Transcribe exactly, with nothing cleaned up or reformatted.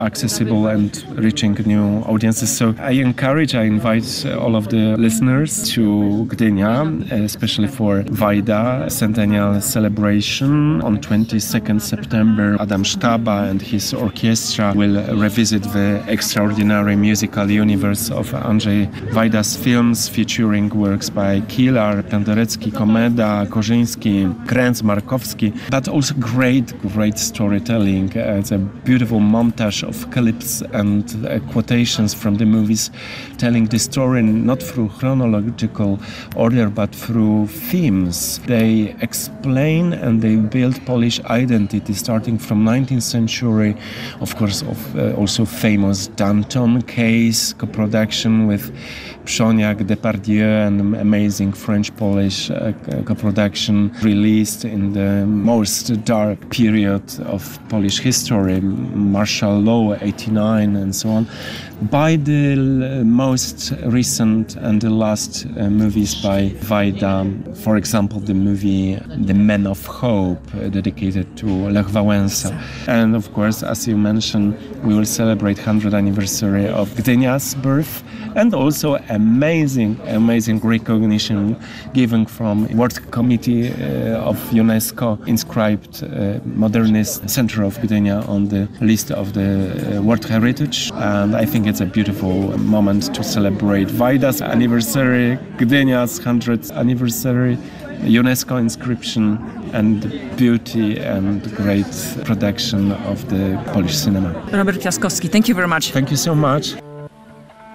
accessible and reaching new audiences. So I encourage, I invite all of the listeners to Gdynia, especially for Wajda Centennial Celebration. On twenty-second September, Adam Sztaba and his orchestra will revisit the extraordinary musical universe of Andrzej Wajda's films, featuring works by Kilar, Penderecki, Komeda, Korzyński, Krenz, Markowski, but also great, great storytelling. Uh, it's a beautiful montage of clips and uh, quotations from the movies, telling the story not through chronological order but through themes. They explain and they build Polish identity, starting from nineteenth century, of course, of uh, also famous Danton case, co-production with Przoniak, Depardieu, and amazing French-Polish uh, co-production released in the most dark period of Polish history, martial law, eighty-nine, and so on, by the most recent and the last uh, movies by Wajda. For example, the movie The Men of Hope, uh, dedicated to Lech Wałęsa. And of course, as you mentioned, we will celebrate one hundredth anniversary of Gdynia's birth, and also amazing, amazing recognition given from World Committee uh, of UNESCO, inscribed uh, Modernist Center of Gdynia on the list of the uh, World Heritage. And I think it's a beautiful moment to celebrate Wajda's anniversary, Gdynia's one hundredth anniversary, UNESCO inscription, and beauty and great production of the Polish cinema. Robert Piaskowski, thank you very much. Thank you so much.